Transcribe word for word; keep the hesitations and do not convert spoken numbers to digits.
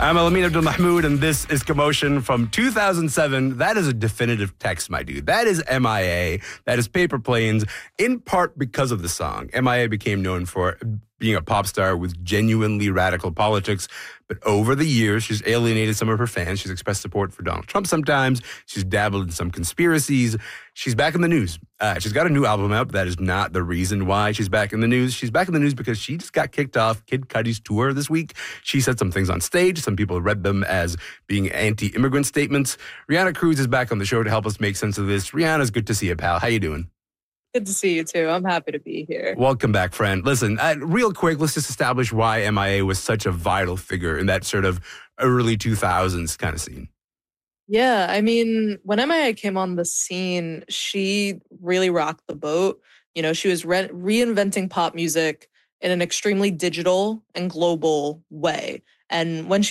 I'm Alamin Abdul Mahmoud, and this is Commotion from two thousand seven. That is a definitive text, my dude. That is M I A. That is Paper Planes, in part because of the song. M I A became known for being a pop star with genuinely radical politics. But over the years, she's alienated some of her fans. She's expressed support for Donald Trump sometimes. She's dabbled in some conspiracies. She's back in the news. Uh, she's got a new album out, but that is not the reason why she's back in the news. She's back in the news because she just got kicked off Kid Cudi's tour this week. She said some things on stage. Some people read them as being anti-immigrant statements. Rihanna Cruz is back on the show to help us make sense of this. Rihanna's good to see you, pal. How you doing? Good to see you, too. I'm happy to be here. Welcome back, friend. Listen, uh, real quick, let's just establish why M I A was such a vital figure in that sort of early two thousands kind of scene. Yeah, I mean, when M I A came on the scene, she really rocked the boat. You know, she was re- reinventing pop music in an extremely digital and global way. And when she